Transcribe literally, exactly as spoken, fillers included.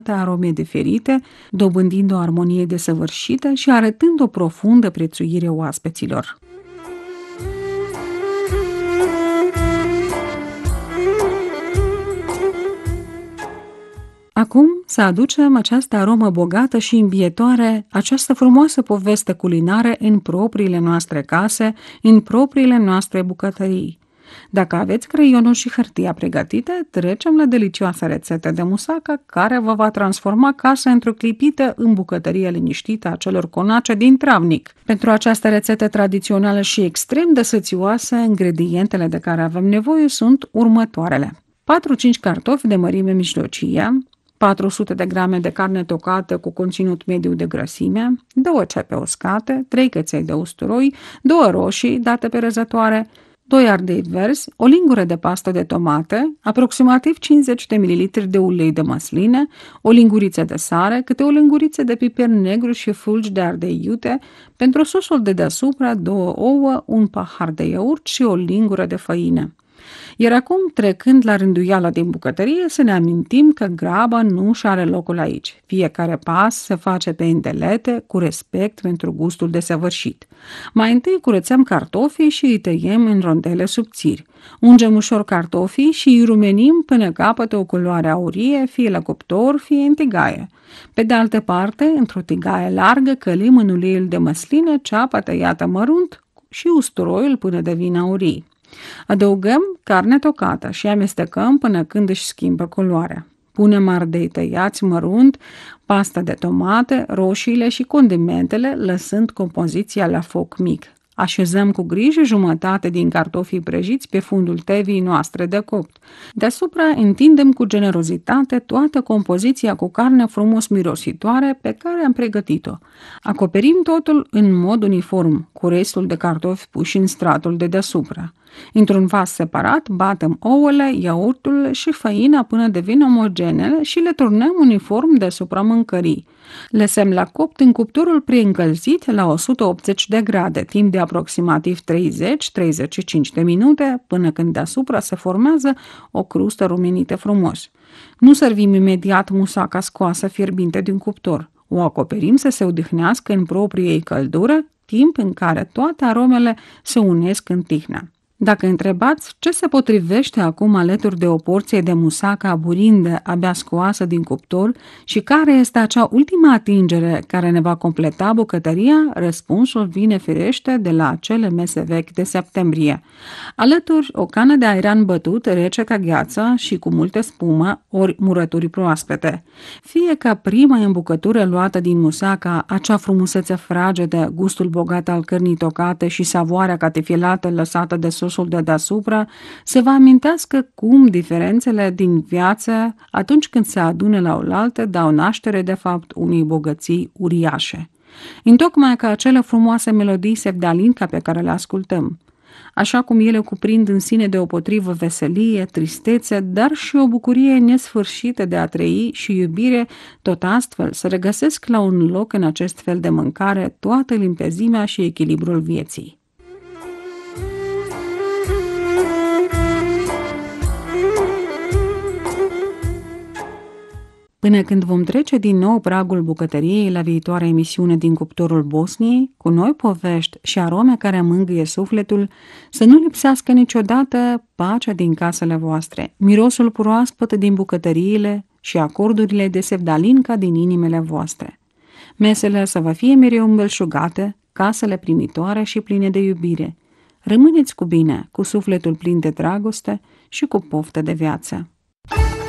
arome diferite, dobândind o armonie desăvârșită și arătând o profundă prețuire oaspeților. Acum să aducem această aromă bogată și îmbietoare, această frumoasă poveste culinară în propriile noastre case, în propriile noastre bucătării. Dacă aveți creionul și hârtia pregătite, trecem la delicioasa rețetă de musaca care vă va transforma casa într-o clipită în bucătărie liniștită a celor conace din travnic. Pentru această rețetă tradițională și extrem de sățioasă, ingredientele de care avem nevoie sunt următoarele: patru-cinci cartofi de mărime mijlocie, patru sute de grame de carne tocată cu conținut mediu de grăsime, două cepe uscate, trei căței de usturoi, două roșii date pe răzătoare, doi ardei verzi, o lingură de pastă de tomate, aproximativ cincizeci de mililitri de ulei de măsline, o linguriță de sare, câte o linguriță de piper negru și fulgi de ardei iute, pentru sosul de deasupra două ouă, un pahar de iaurt și o lingură de făină. Iar acum, trecând la rânduiala din bucătărie, să ne amintim că graba nu și are locul aici. Fiecare pas se face pe îndelete, cu respect pentru gustul desăvârșit. Mai întâi curățăm cartofii și îi tăiem în rondele subțiri. Ungem ușor cartofii și îi rumenim până capătă o culoare aurie, fie la cuptor, fie în tigaie. Pe de altă parte, într-o tigaie largă, călim în uleiul de măsline ceapa tăiată mărunt și usturoiul până devine aurii. Adăugăm carne tocată și amestecăm până când își schimbă culoarea. Punem ardei tăiați mărunt, pasta de tomate, roșiile și condimentele, lăsând compoziția la foc mic. Așezăm cu grijă jumătate din cartofii prăjiți pe fundul tevii noastre de copt. Deasupra întindem cu generozitate toată compoziția cu carne frumos mirositoare pe care am pregătit-o. Acoperim totul în mod uniform, cu restul de cartofi puși în stratul de deasupra. Într-un vas separat, batem ouăle, iaurtul și făina până devin omogene și le turnăm uniform deasupra mâncării. Lăsăm la copt în cuptorul preîncălzit la o sută optzeci de grade, timp de aproximativ treizeci - treizeci și cinci de minute, până când deasupra se formează o crustă rumenită frumos. Nu servim imediat musaca scoasă fierbinte din cuptor. O acoperim să se odihnească în proprie ei căldură, timp în care toate aromele se unesc în tihnă. Dacă întrebați ce se potrivește acum alături de o porție de musaca aburindă abia scoasă din cuptor și care este acea ultima atingere care ne va completa bucătăria, răspunsul vine firește de la acele mese vechi de septembrie. Alături o cană de airan bătut rece ca gheață și cu multă spumă, ori murături proaspete. Fie ca prima îmbucătură luată din musaca, acea frumusețe fragedă, gustul bogat al cărnii tocate și savoarea catifilată lăsată de sus de deasupra, se va amintească cum diferențele din viață, atunci când se adună la oaltă, dau naștere de fapt unei bogății uriașe. Întocmai ca acele frumoase melodii sevdalinca pe care le ascultăm. Așa cum ele cuprind în sine deopotrivă veselie, tristețe, dar și o bucurie nesfârșită de a trăi și iubire, tot astfel se regăsesc la un loc în acest fel de mâncare toată limpezimea și echilibrul vieții. Până când vom trece din nou pragul bucătăriei la viitoarea emisiune din cuptorul Bosniei, cu noi povești și arome care mângâie sufletul, să nu lipsească niciodată pacea din casele voastre, mirosul proaspăt din bucătăriile și acordurile de sevdalinca din inimile voastre. Mesele să vă fie mereu îmbelșugate, casele primitoare și pline de iubire. Rămâneți cu bine, cu sufletul plin de dragoste și cu poftă de viață.